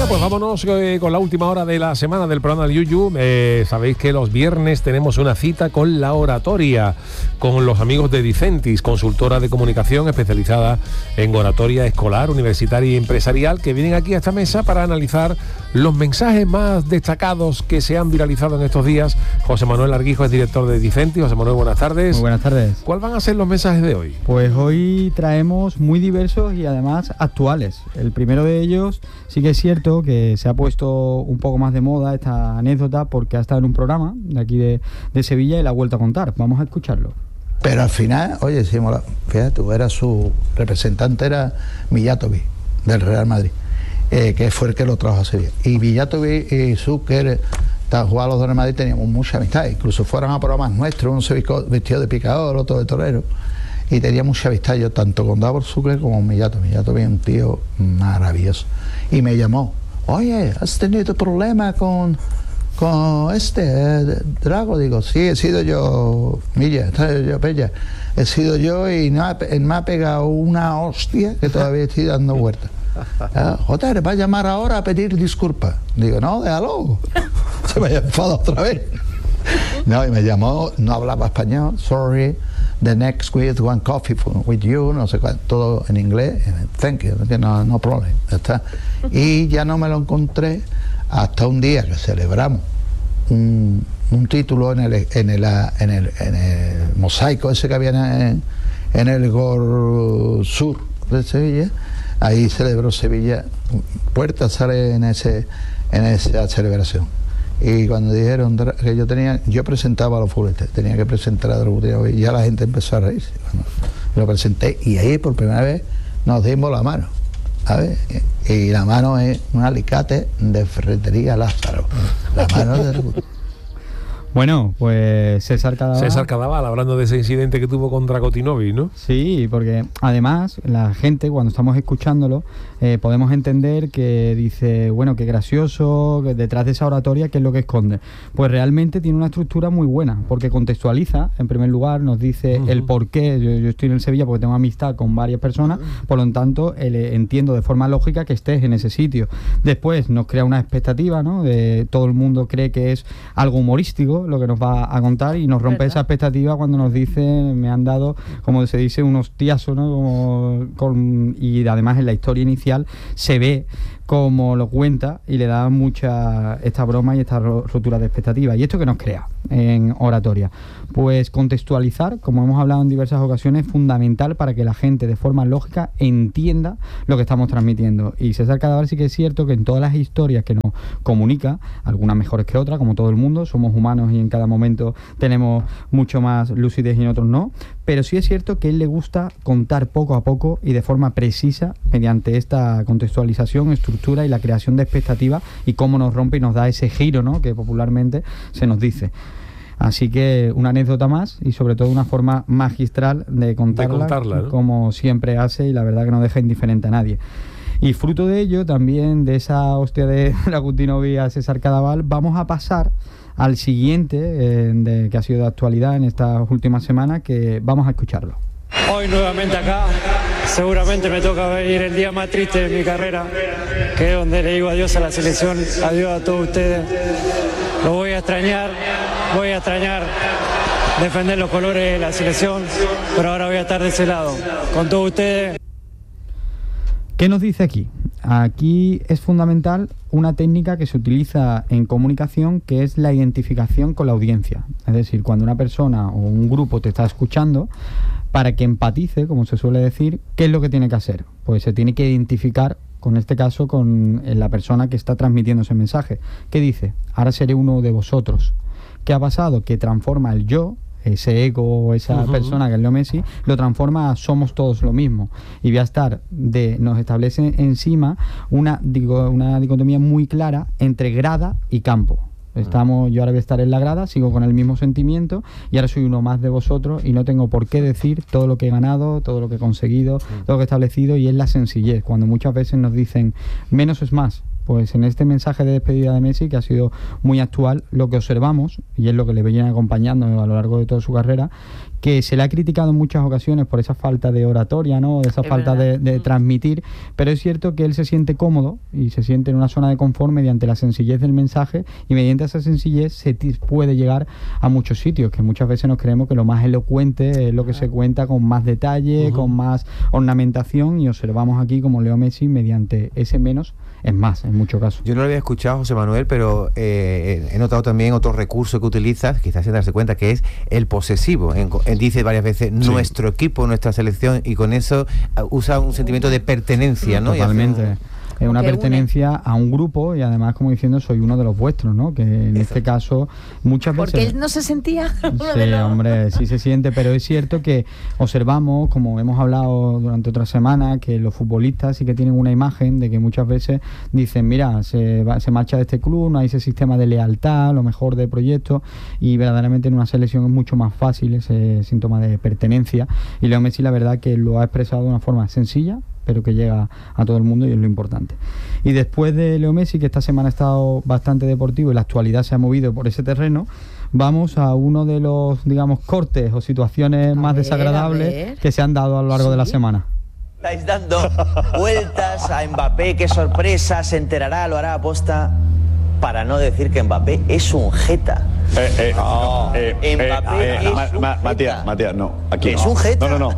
Pues vámonos con la última hora de la semana del programa del Yuyu. Sabéis que los viernes tenemos una cita con la oratoria, con los amigos de Dicentis, consultora de comunicación especializada en oratoria escolar, universitaria y empresarial, que vienen aquí a esta mesa para analizar los mensajes más destacados que se han viralizado en estos días. José Manuel Arguijo es director de Dicentis. José Manuel, buenas tardes. Muy buenas tardes. ¿Cuáles van a ser los mensajes de hoy? Pues hoy traemos muy diversos y además actuales. El primero de ellos, sí que es cierto que se ha puesto un poco más de moda esta anécdota porque ha estado en un programa de aquí de Sevilla y la ha vuelto a contar. Vamos a escucharlo. Pero al final, oye, fíjate, su representante era Mijatovic, del Real Madrid, que fue el que lo trajo a Sevilla. Y Mijatovic y Zucker, jugaban los dos en Madrid, teníamos mucha amistad. Incluso fueron a programas nuestros, uno se vistió de picador, otro de torero. Y tenía mucha amistad yo, tanto con Davor Zucker como con Mijatovic. Mijatovic es un tío maravilloso. Y me llamó, oye, ¿has tenido problema con Drago? Digo, sí, he sido yo, Milla, he sido yo y me ha pegado una hostia que todavía estoy dando vueltas. Joder, va a llamar ahora a pedir disculpas. Digo, no, déjalo. Se me ha enfadado otra vez. No, y me llamó, no hablaba español, sorry, the next week one coffee with you, no sé cuánto, todo en inglés, thank you, no problem, ya está. Y ya no me lo encontré hasta un día que celebramos un título en el mosaico ese que había en el Gor Sur de Sevilla. Ahí celebró Sevilla, Puerta sale en esa celebración. Y cuando dijeron que yo presentaba a los futbolistas, tenía que presentar a Drago, y ya la gente empezó a reírse. Bueno, lo presenté y ahí por primera vez nos dimos la mano, ¿sabes? Y la mano es un alicate de Ferretería Lázaro, la mano de Drago. Bueno, pues César Cadaval, hablando de ese incidente que tuvo con Dragotinovic, ¿no? Sí, porque además la gente, cuando estamos escuchándolo, podemos entender que dice, bueno, qué gracioso, que detrás de esa oratoria, ¿qué es lo que esconde? Pues realmente tiene una estructura muy buena, porque contextualiza, en primer lugar, nos dice el por qué. Yo estoy en el Sevilla porque tengo amistad con varias personas, por lo tanto, entiendo de forma lógica que estés en ese sitio. Después nos crea una expectativa, ¿no? De todo el mundo cree que es algo humorístico lo que nos va a contar y nos rompe esa expectativa cuando nos dice, me han dado, como se dice, un hostiazo, ¿no? Y además en la historia inicial se ve como lo cuenta y le da mucha esta broma y esta rotura de expectativa. ¿Y esto que nos crea en oratoria? Pues contextualizar, como hemos hablado en diversas ocasiones, es fundamental para que la gente de forma lógica entienda lo que estamos transmitiendo. Y César Cadaval sí que es cierto que en todas las historias que nos comunica, algunas mejores que otras, como todo el mundo, somos humanos y en cada momento tenemos mucho más lucidez y en otros no, pero sí es cierto que a él le gusta contar poco a poco y de forma precisa mediante esta contextualización, estructura y la creación de expectativas y cómo nos rompe y nos da ese giro, ¿no? Que popularmente se nos dice. Así que una anécdota más y sobre todo una forma magistral de contarla, ¿no? Como siempre hace, y la verdad que no deja indiferente a nadie. Y fruto de ello, también de esa hostia de Dragutinovic a César Cadaval, vamos a pasar al siguiente, que ha sido de actualidad en estas últimas semanas, que vamos a escucharlo. Hoy nuevamente acá, seguramente me toca ver el día más triste de mi carrera, que es donde le digo adiós a la selección, adiós a todos ustedes. Lo voy a extrañar defender los colores de la selección, pero ahora voy a estar de ese lado, con todos ustedes. ¿Qué nos dice aquí? Aquí es fundamental una técnica que se utiliza en comunicación, que es la identificación con la audiencia. Es decir, cuando una persona o un grupo te está escuchando, para que empatice, como se suele decir, ¿qué es lo que tiene que hacer? Pues se tiene que identificar, con este caso, con la persona que está transmitiendo ese mensaje. ¿Qué dice? Ahora seré uno de vosotros. ¿Qué ha pasado? Que transforma el yo, ese ego, esa persona que es Leo Messi, lo transforma a somos todos lo mismo. Y voy a estar nos establece encima una dicotomía muy clara entre grada y campo. Yo ahora voy a estar en la grada, sigo con el mismo sentimiento y ahora soy uno más de vosotros y no tengo por qué decir todo lo que he ganado, todo lo que he conseguido, todo lo que he establecido, y es la sencillez. Cuando muchas veces nos dicen menos es más, Pues en este mensaje de despedida de Messi, que ha sido muy actual, lo que observamos, y es lo que le viene acompañando a lo largo de toda su carrera, que se le ha criticado en muchas ocasiones por esa falta de oratoria, ¿no? Esa falta de transmitir, pero es cierto que él se siente cómodo y se siente en una zona de confort mediante la sencillez del mensaje, y mediante esa sencillez se puede llegar a muchos sitios, que muchas veces nos creemos que lo más elocuente es lo que se cuenta con más detalle, con más ornamentación, y observamos aquí como Leo Messi mediante ese menos es más, en muchos casos. Yo no lo había escuchado, José Manuel, pero he notado también otro recurso que utilizas, quizás sin darse cuenta, que es el posesivo. Él dice varias veces nuestro equipo, nuestra selección, y con eso usa un sentimiento de pertenencia, ¿no? Totalmente. Es una pertenencia a un grupo, y además, como diciendo, soy uno de los vuestros, ¿no? Que en este caso muchas veces... Porque él no se sentía uno de Sí, los... hombre, sí se siente, pero es cierto que observamos, como hemos hablado durante otras semanas, que los futbolistas sí que tienen una imagen de que muchas veces dicen, mira, se marcha de este club, no hay ese sistema de lealtad, lo mejor de proyecto, y verdaderamente en una selección es mucho más fácil ese síntoma de pertenencia, y Leo Messi la verdad que lo ha expresado de una forma sencilla, pero que llega a todo el mundo, y es lo importante. Y después de Leo Messi, que esta semana ha estado bastante deportivo y la actualidad se ha movido por ese terreno, vamos a uno de los, digamos, cortes o situaciones más desagradables que se han dado a lo largo de la semana. Estáis dando vueltas a Mbappé, qué sorpresa, se enterará, lo hará a posta, para no decir que Mbappé es un jeta. Matías, no. Aquí ¿Es un jeta? No.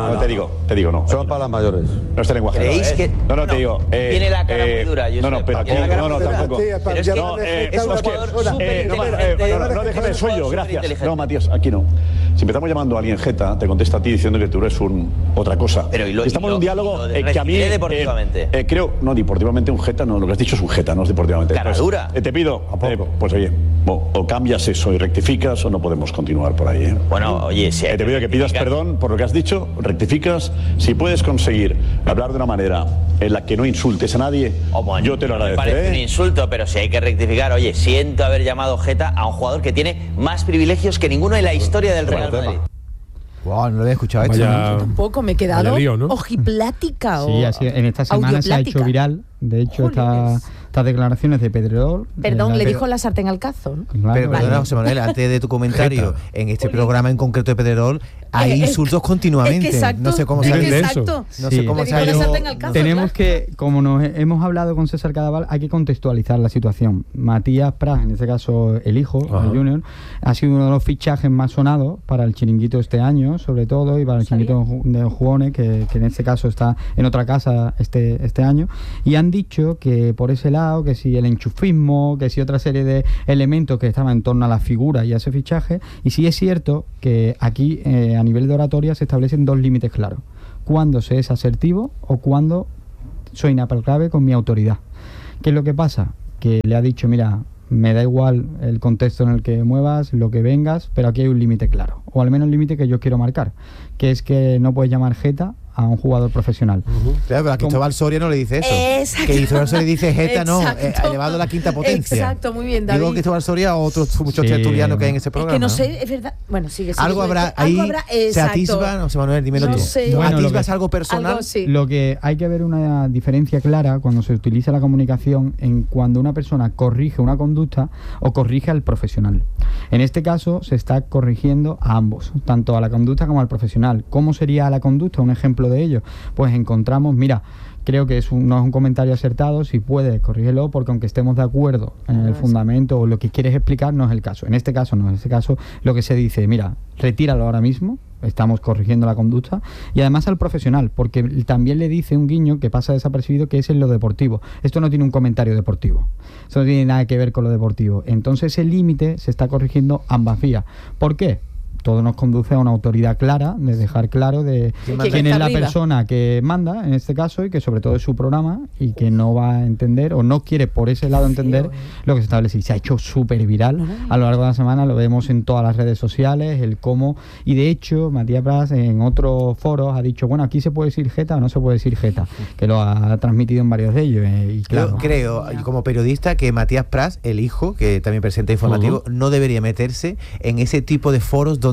Te digo, no. Son para las mayores. No este lenguaje. ¿Creéis que...? No, te digo. Tiene la cara muy dura. No, pero aquí... No, tampoco. Pero es que es un jugador superinteligente. No, déjame, soy yo, gracias. No, Matías, aquí no. Si empezamos llamando a alguien jeta, te contesta a ti diciendo que tú eres otra cosa. Pero estamos en un diálogo que a mí... deportivamente. Creo... No, deportivamente un jeta, no. Lo que has dicho es un jeta, no es deportivamente. Cara dura. Te pido, pues oye, o cambias eso y rectificas, o no podemos continuar por ahí, ¿eh? Bueno, oye, si te pido que pidas perdón por lo que has dicho, rectificas. Si puedes conseguir hablar de una manera en la que no insultes a nadie, yo te lo agradeceré. Me parece un insulto, pero si hay que rectificar, oye, siento haber llamado jeta a un jugador que tiene más privilegios que ninguno en la historia del Real Madrid. Wow, no lo había escuchado esto. Yo tampoco, me he quedado lío, ¿no? ojiplática. Sí, así, en esta semana se ha hecho viral. De hecho, estas declaraciones de Pedrerol... Perdón, le dijo la sartén al cazo, ¿no? Claro, pero perdona, José Manuel, antes de tu comentario, en este programa en concreto de Pedrerol hay insultos continuamente. Exacto, no sé cómo se hace eso. No sé cómo se ha ido. Tenemos que, como nos hemos hablado con César Cadaval, hay que contextualizar la situación. Matías Prats, en este caso el hijo, el Junior, ha sido uno de los fichajes más sonados para el chiringuito este año, sobre todo, y para el chiringuito de Jugones, que en este caso está en otra casa este año, y han dicho que por ese lado, que si el enchufismo, que si otra serie de elementos que estaban en torno a la figura y a ese fichaje, y sí es cierto que aquí a nivel de oratoria se establecen dos límites claros: cuando se es asertivo o cuando soy inaplacable con mi autoridad. ¿Qué es lo que pasa? Que le ha dicho, mira, me da igual el contexto en el que muevas, lo que vengas, pero aquí hay un límite claro, o al menos el límite que yo quiero marcar, que es que no puedes llamar jeta a un jugador profesional. Claro, pero a Cristóbal Soria no le dice eso. Exacto. Que Cristóbal Soria dice jeta, no, ha elevado a la quinta potencia. Exacto, muy bien, David. Digo Cristóbal Soria o otros muchos tertulianos que hay en ese programa. Es que no sé, es verdad. Bueno, sigue. Algo habrá ahí, se atisba, no sé, Manuel, dímelo tú. Bueno, ¿Atisbas algo personal? Algo, sí. Lo que hay que ver una diferencia clara cuando se utiliza la comunicación en cuando una persona corrige una conducta o corrige al profesional. En este caso se está corrigiendo a ambos, tanto a la conducta como al profesional. ¿Cómo sería la conducta? Un ejemplo de ello. Pues encontramos, mira, creo que no es un comentario acertado, si puedes, corrígelo, porque aunque estemos de acuerdo en el fundamento o lo que quieres explicar, no es el caso. En este caso no, en este caso lo que se dice, mira, retíralo ahora mismo, estamos corrigiendo la conducta, y además al profesional, porque también le dice un guiño que pasa desapercibido, que es en lo deportivo. Esto no tiene un comentario deportivo, esto no tiene nada que ver con lo deportivo. Entonces el límite se está corrigiendo ambas vías. ¿Por qué? Todo nos conduce a una autoridad clara, de dejar claro de quién es la persona que manda, en este caso, y que sobre todo es su programa, y que no va a entender o no quiere por ese lado entender lo que se establece. Y se ha hecho súper viral a lo largo de la semana, lo vemos en todas las redes sociales, el cómo, y de hecho Matías Prats en otros foros ha dicho, bueno, aquí se puede decir jeta o no se puede decir jeta, que lo ha transmitido en varios de ellos. Y claro, yo creo, como periodista, que Matías Prats, el hijo, que también presenta informativo, no debería meterse en ese tipo de foros donde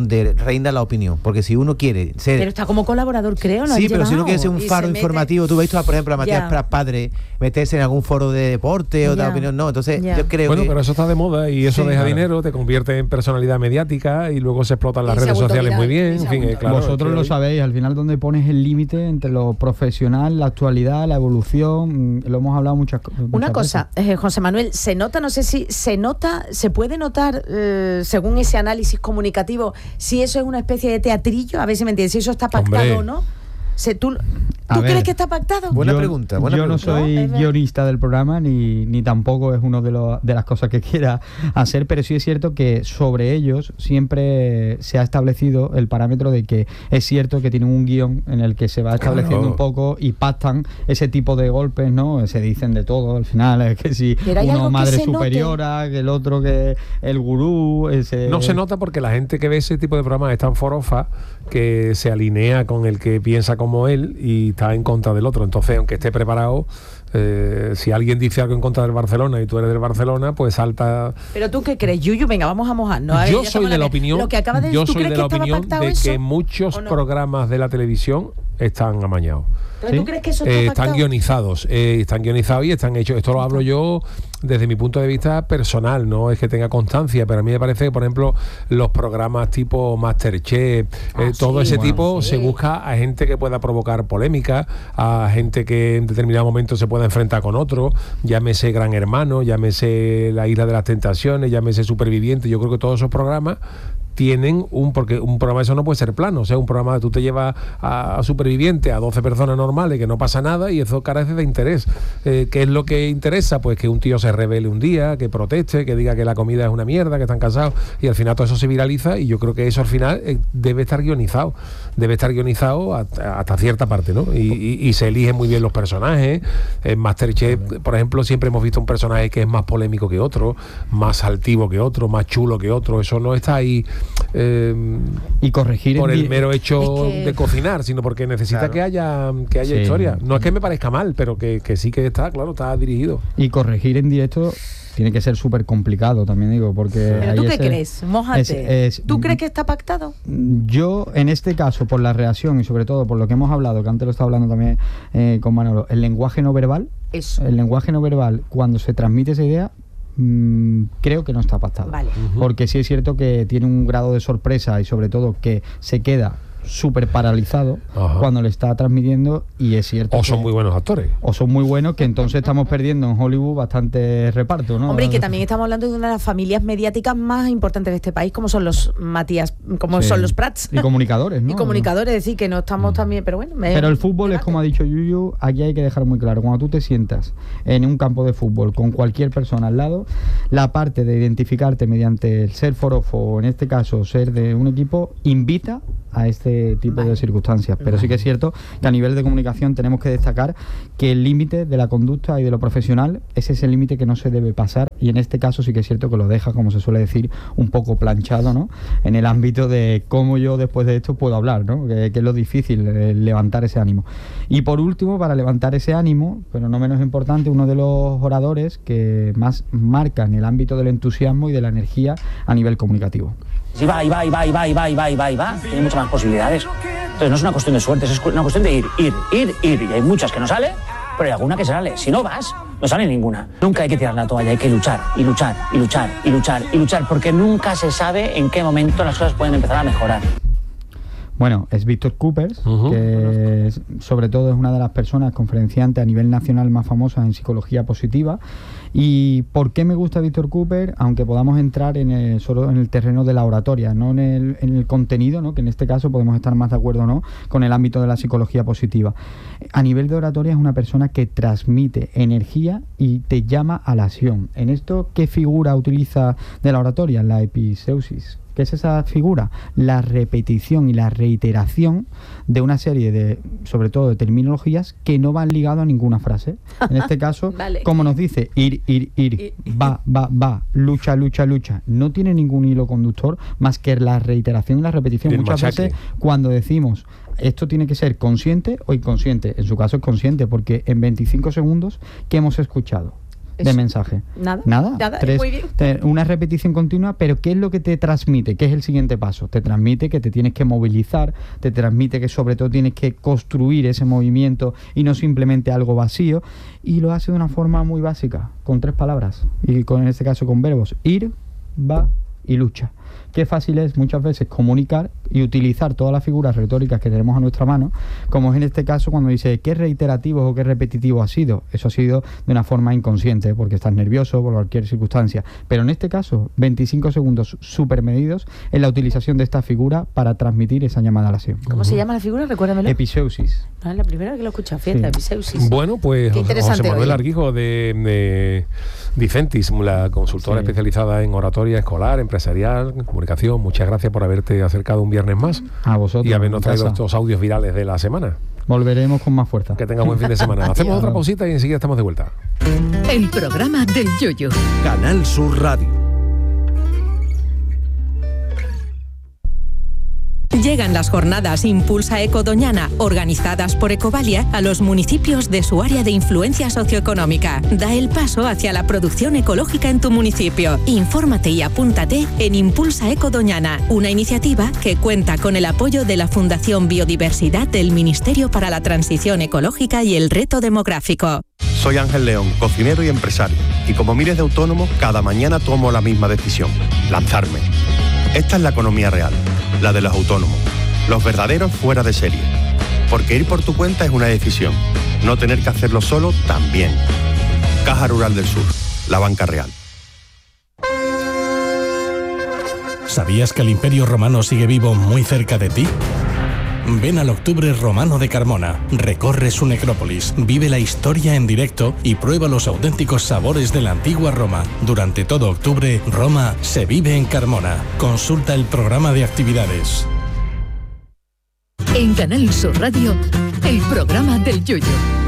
donde reina la opinión. Porque si uno quiere ser... Pero está como colaborador, creo, ¿no? Sí, pero si uno quiere ser un faro informativo, tú ves, por ejemplo, a Matías Prats padre meterse en algún foro de deporte o de opinión, no. Entonces, yo creo que... Bueno, pero eso está de moda y eso deja dinero, te convierte en personalidad mediática y luego se explotan las redes sociales muy bien. En fin, claro, vosotros lo sabéis, al final donde pones el límite entre lo profesional, la actualidad, la evolución, lo hemos hablado muchas Una cosa, José Manuel, se nota, no sé si se nota, se puede notar, según ese análisis comunicativo, si eso es una especie de teatrillo, a ver si me entiendes, si eso está pactado o no. ¿Tú crees que está pactado? Buena pregunta. Yo no soy guionista del programa ni tampoco es uno de las cosas que quiera hacer, pero sí es cierto que sobre ellos siempre se ha establecido el parámetro de que es cierto que tienen un guión en el que se va estableciendo un poco y pactan ese tipo de golpes, ¿no? Se dicen de todo al final, es que si uno madre superiora, que el otro que el gurú... No se nota porque la gente que ve ese tipo de programas es tan forofa que se alinea con el que piensa como él y está en contra del otro. Entonces, aunque esté preparado, si alguien dice algo en contra del Barcelona y tú eres del Barcelona, pues salta... ¿Pero tú qué crees, Yuyu? Venga, vamos a mojarnos. Yo soy de la opinión, lo que acaba de decir, ¿tú crees que estaba pactado eso? Que muchos programas de la televisión están amañados. ¿Tú crees que eso está están guionizados y están hechos. Esto lo hablo yo desde mi punto de vista personal, no es que tenga constancia, pero a mí me parece que, por ejemplo, los programas tipo Masterchef, todo ese tipo, se busca a gente que pueda provocar polémica, a gente que en determinado momento se pueda enfrentar con otro, llámese Gran Hermano, llámese La Isla de las Tentaciones, llámese Superviviente. Yo creo que todos esos programas tienen porque un programa de eso no puede ser plano, o sea, un programa tú te llevas a Superviviente a 12 personas normales que no pasa nada y eso carece de interés. ¿Qué es lo que interesa? Pues que un tío se rebele un día, que proteste, que diga que la comida es una mierda, que están cansados, y al final todo eso se viraliza, y yo creo que eso al final debe estar guionizado hasta cierta parte, ¿no? Y se eligen muy bien los personajes. En Masterchef, por ejemplo, siempre hemos visto un personaje que es más polémico que otro, más altivo que otro, más chulo que otro. Eso no está ahí y corregir por el mero hecho de cocinar, sino porque necesita que haya historia. No es que me parezca mal, pero que sí que está dirigido. Y corregir en directo tiene que ser súper complicado, también digo, porque... ¿Pero tú qué crees? Mójate. ¿Tú crees que está pactado? Yo, en este caso, por la reacción y sobre todo por lo que hemos hablado, que antes lo estaba hablando también con Manolo, el lenguaje no verbal, cuando se transmite esa idea, creo que no está pactado. Porque sí es cierto que tiene un grado de sorpresa y sobre todo que se queda súper paralizado cuando le está transmitiendo, y es cierto son muy buenos actores, o son muy buenos, que entonces estamos perdiendo en Hollywood bastante reparto, ¿no? Hombre, y que también estamos hablando de una de las familias mediáticas más importantes de este país, como son los Matías, son los Prats y comunicadores, ¿no? Y comunicadores, es decir, que no estamos también, pero bueno, pero el fútbol es como ha dicho Yuyu, aquí hay que dejar muy claro, cuando tú te sientas en un campo de fútbol con cualquier persona al lado, la parte de identificarte mediante el ser forofo, o en este caso ser de un equipo, invita a este tipo de circunstancias, pero sí que es cierto que a nivel de comunicación tenemos que destacar que el límite de la conducta y de lo profesional es ese límite que no se debe pasar, y en este caso sí que es cierto que lo deja, como se suele decir, un poco planchado, ¿no? En el ámbito de cómo yo después de esto puedo hablar, ¿no? Que es lo difícil, levantar ese ánimo. Y por último, para levantar ese ánimo, pero no menos importante, uno de los oradores que más marcan el ámbito del entusiasmo y de la energía a nivel comunicativo. Si va, tiene muchas más posibilidades. Entonces no es una cuestión de suerte, es una cuestión de ir. Y hay muchas que no salen, pero hay alguna que sale. Si no vas, no sale ninguna. Nunca hay que tirar la toalla, hay que luchar, porque nunca se sabe en qué momento las cosas pueden empezar a mejorar. Bueno, es Víctor Coopers, que sobre todo es una de las personas conferenciantes a nivel nacional más famosas en psicología positiva. ¿Y por qué me gusta Víctor Coopers? Aunque podamos entrar solo en el terreno de la oratoria, no en el contenido, ¿no? Que en este caso podemos estar más de acuerdo o no con el ámbito de la psicología positiva. A nivel de oratoria es una persona que transmite energía y te llama a la acción. En esto, ¿qué figura utiliza de la oratoria? La episeusis. ¿Qué es esa figura? La repetición y la reiteración de una serie de, sobre todo, de terminologías que no van ligadas a ninguna frase. En este caso, como nos dice, ir, va, lucha. No tiene ningún hilo conductor más que la reiteración y la repetición. Muchas veces cuando decimos esto tiene que ser consciente o inconsciente, en su caso es consciente, porque en 25 segundos, ¿qué hemos escuchado? de mensaje. Nada. 3, muy bien. Una repetición continua, pero ¿qué es lo que te transmite? ¿Qué es el siguiente paso? Te transmite que te tienes que movilizar, te transmite que sobre todo tienes que construir ese movimiento y no simplemente algo vacío, y lo hace de una forma muy básica, con 3 palabras, y en este caso con verbos: ir, va y lucha. Qué fácil es muchas veces comunicar y utilizar todas las figuras retóricas que tenemos a nuestra mano, como es en este caso cuando dice qué reiterativo o qué repetitivo ha sido. Eso ha sido de una forma inconsciente, porque estás nervioso por cualquier circunstancia. Pero en este caso, 25 segundos súper medidos en la utilización de esta figura para transmitir esa llamada a la acción. ¿Cómo se llama la figura? Recuérdamelo. Episeusis. No, es la primera que lo he escuchado, fíjate, episeusis. Bueno, pues José Manuel Arguijo de Dicentis, la consultora especializada en oratoria escolar, empresarial, comunicación. Muchas gracias por haberte acercado un viernes más. A vosotros. Y habernos traído estos audios virales de la semana. Volveremos con más fuerza. Que tenga buen fin de semana. Hacemos otra pausita y enseguida estamos de vuelta. El programa del Yoyo. Canal Sur Radio. Llegan las jornadas Impulsa Eco Doñana, organizadas por Ecovalia, a los municipios de su área de influencia socioeconómica. Da el paso hacia la producción ecológica en tu municipio. Infórmate y apúntate en Impulsa Eco Doñana, una iniciativa que cuenta con el apoyo de la Fundación Biodiversidad del Ministerio para la Transición Ecológica y el Reto Demográfico. Soy Ángel León, cocinero y empresario, y como miles de autónomos, cada mañana tomo la misma decisión: lanzarme. Esta es la economía real, la de los autónomos, los verdaderos fuera de serie. Porque ir por tu cuenta es una decisión, no tener que hacerlo solo también. Caja Rural del Sur, la banca real. ¿Sabías que el Imperio Romano sigue vivo muy cerca de ti? Ven al Octubre Romano de Carmona, recorre su necrópolis, vive la historia en directo y prueba los auténticos sabores de la antigua Roma. Durante todo octubre, Roma se vive en Carmona. Consulta el programa de actividades. En Canal Sur Radio, el programa del Yoyo.